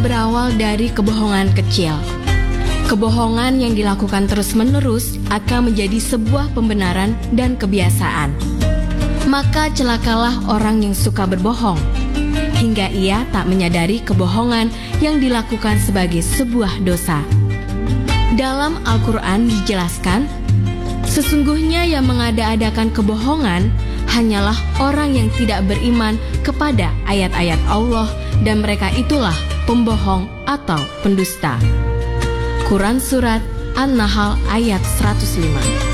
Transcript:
berawal dari kebohongan kecil. Kebohongan yang dilakukan terus-menerus akan menjadi sebuah pembenaran dan kebiasaan. Maka celakalah orang yang suka berbohong, hingga ia tak menyadari kebohongan yang dilakukan sebagai sebuah dosa. Dalam Al-Quran dijelaskan, sesungguhnya yang mengada-adakan kebohongan hanyalah orang yang tidak beriman kepada ayat-ayat Allah, dan mereka itulah pembohong atau pendusta. Quran Surat An-Nahl ayat 105.